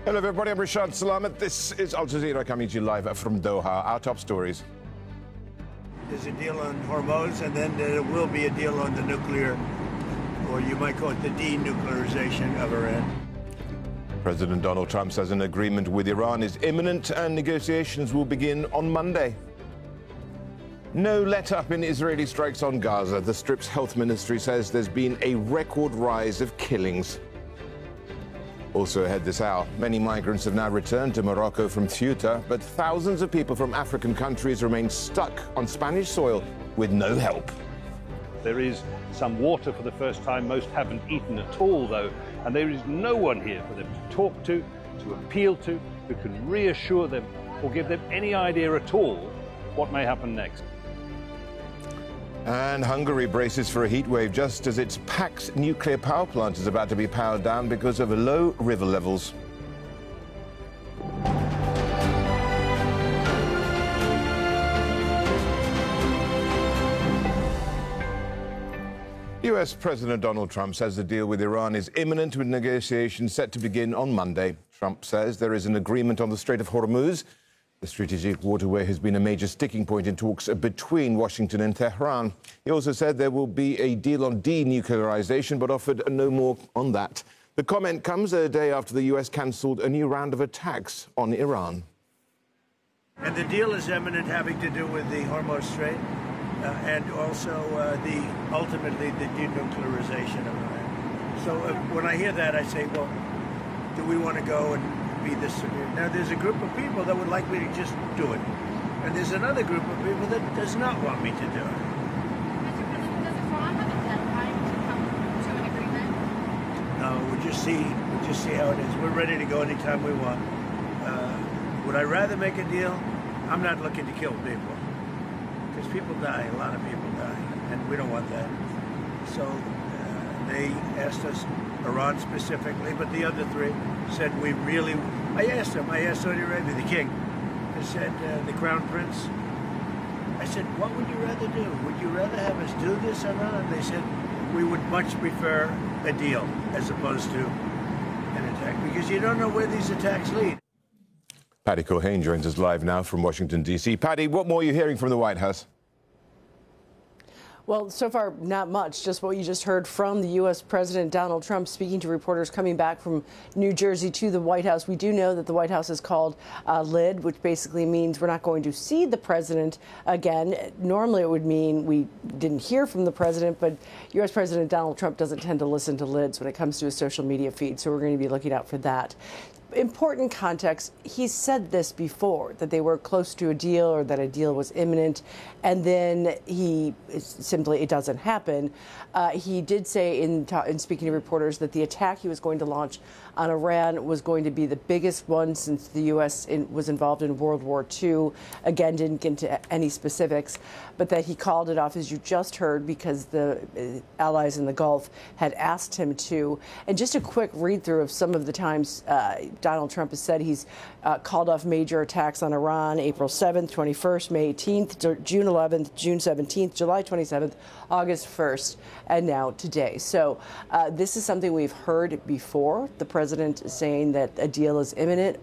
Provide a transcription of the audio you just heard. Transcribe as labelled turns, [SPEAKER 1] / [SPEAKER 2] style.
[SPEAKER 1] Hello everybody, I'm Rashad Salamat. This is Al Jazeera coming to you live from Doha. Our top stories.
[SPEAKER 2] There's a deal on Hormuz, and then there will be a deal on the nuclear, or you might call it the denuclearization of Iran.
[SPEAKER 1] President Donald Trump says an agreement with Iran is imminent and negotiations will begin on Monday. No let-up in Israeli strikes on Gaza. The Strip's health ministry says there's been a record rise of killings. Also ahead this hour, many migrants have now returned to Morocco from Ceuta, but thousands of people from African countries remain stuck on Spanish soil with no help.
[SPEAKER 3] There is some water for the first time. Most haven't eaten at all, though, and there is no one here for them to talk to appeal to, who can reassure them or give them any idea at all what may happen next.
[SPEAKER 1] And Hungary braces for a heat wave just as its Pax nuclear power plant is about to be powered down because of low river levels. US President Donald Trump says the deal with Iran is imminent, with negotiations set to begin on Monday. Trump says there is an agreement on the Strait of Hormuz. The strategic waterway has been a major sticking point in talks between Washington and Tehran. He also said there will be a deal on denuclearization, but offered no more on that. The comment comes a day after the U.S. cancelled a new round of attacks on Iran.
[SPEAKER 2] And the deal is imminent, having to do with the Hormuz Strait and also ultimately the denuclearization of Iran. So when I hear that, I say, well, do we want to go and be this severe? Now, there's a group of people that would like me to just do it, and there's another group of people that does not want me to do it.
[SPEAKER 4] Mr. President, does Iran have a deadline to come to an agreement?
[SPEAKER 2] No, we'll just see how it is. We're ready to go anytime we want. Would I rather make a deal? I'm not looking to kill people, because people die. A lot of people die, and we don't want that. So they asked us, Iran specifically, but the other three said I asked Saudi Arabia, the king, I said, the crown prince, I said, what would you rather do? Would you rather have us do this or not? And they said, we would much prefer a deal as opposed to an attack, because you don't know where these attacks lead.
[SPEAKER 1] Paddy Culhane joins us live now from Washington, D.C. Paddy, what more are you hearing from the White House?
[SPEAKER 5] Well, so far, not much. Just what you just heard from the U.S. President Donald Trump speaking to reporters coming back from New Jersey to the White House. We do know that the White House is called lid, which basically means we're not going to see the president again. Normally, it would mean we didn't hear from the president, but U.S. President Donald Trump doesn't tend to listen to lids when it comes to his social media feed, so we're going to be looking out for that. Important context, he said this before, that they were close to a deal or that a deal was imminent, and then it doesn't happen. He did say in speaking to reporters that the attack he was going to launch on Iran was going to be the biggest one since the U.S. was involved in World War II. Again, didn't get into any specifics, but that he called it off, as you just heard, because the allies in the Gulf had asked him to. And just a quick read-through of some of the times Donald Trump has said he's called off major attacks on Iran: April 7th, 21st, May 18th, June 11th, June 17th, July 27th, August 1st, and now today. So this is something we've heard before. The president saying that a deal is imminent.